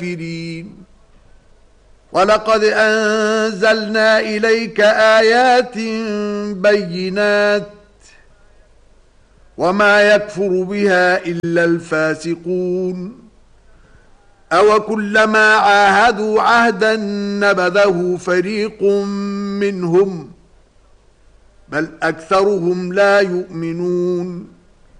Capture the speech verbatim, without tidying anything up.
الكافرين. ولقد أنزلنا إليك آيات بينات وما يكفر بها إلا الفاسقون. أو كلما عاهدوا عهدا نبذه فريق منهم بل أكثرهم لا يؤمنون.